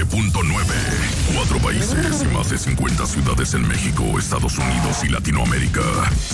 99.9. 4 países y más de 50 ciudades en México, Estados Unidos y Latinoamérica.